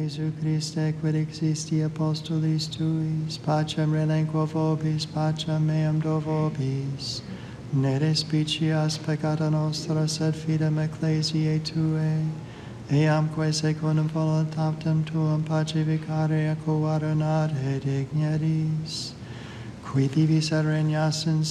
Jesu Christe, quid existi apostolis tuis, pacem relinquo vobis, pacem meam do vobis. Ne respicias peccata nostra, sed fidem ecclesiae Tuae, eamque secundum voluntatem Tuam pacificare et coadunare digneris, qui vivis et regnas in